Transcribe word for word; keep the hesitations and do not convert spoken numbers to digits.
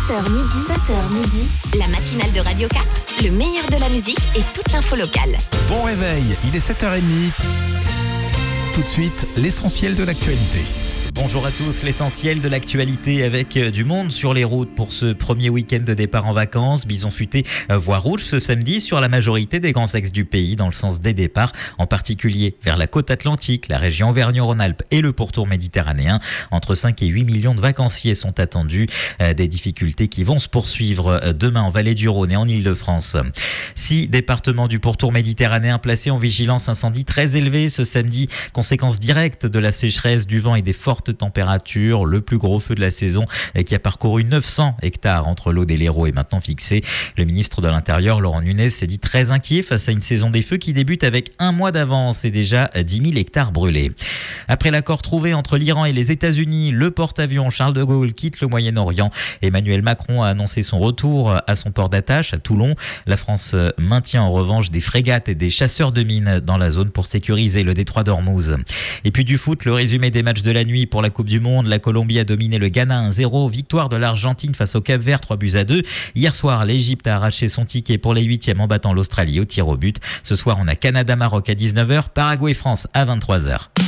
sept heures midi, sept heures midi, la matinale de Radio quatre, le meilleur de la musique et toute l'info locale. Bon réveil, il est sept heures trente. Tout de suite, l'essentiel de l'actualité. Bonjour à tous, l'essentiel de l'actualité avec du monde sur les routes pour ce premier week-end de départ en vacances. Bison futé voie rouge ce samedi sur la majorité des grands axes du pays dans le sens des départs, en particulier vers la côte atlantique, la région Auvergne-Rhône-Alpes et le pourtour méditerranéen. Entre cinq et huit millions de vacanciers sont attendus. Des difficultés qui vont se poursuivre demain en Vallée du Rhône et en Île-de-France. Six départements du pourtour méditerranéen placés en vigilance incendie très élevée ce samedi, conséquence directe de la sécheresse, du vent et des fortes températures. Le plus gros feu de la saison qui a parcouru neuf cents hectares entre l'Aude et l'Hérault est maintenant fixé. Le ministre de l'Intérieur, Laurent Nunez, s'est dit très inquiet face à une saison des feux qui débute avec un mois d'avance et déjà dix mille hectares brûlés. Après l'accord trouvé entre l'Iran et les États-Unis, le porte-avions Charles de Gaulle quitte le Moyen-Orient. Emmanuel Macron a annoncé son retour à son port d'attache à Toulon. La France maintient en revanche des frégates et des chasseurs de mines dans la zone pour sécuriser le détroit d'Ormuz. Et puis du foot, le résumé des matchs de la nuit pour la Coupe du Monde. La Colombie a dominé le Ghana un zéro. Victoire de l'Argentine face au Cap-Vert trois buts à deux. Hier soir, l'Égypte a arraché son ticket pour les huitièmes en battant l'Australie au tir au but. Ce soir, on a Canada-Maroc à dix-neuf heures, Paraguay-France à vingt-trois heures.